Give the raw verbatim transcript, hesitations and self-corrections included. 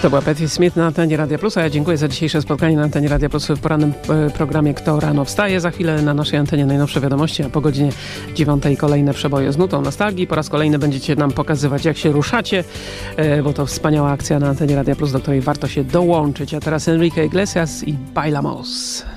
To była Patti Smith na antenie Radia Plus, a ja dziękuję za dzisiejsze spotkanie na antenie Radia Plus w porannym programie Kto rano wstaje. Za chwilę na naszej antenie najnowsze wiadomości, a po godzinie dziewiątej kolejne przeboje z nutą nostalgii. Po raz kolejny będziecie nam pokazywać, jak się ruszacie, bo to wspaniała akcja na antenie Radia Plus, do której warto się dołączyć. A teraz Enrique Iglesias i Bailamos.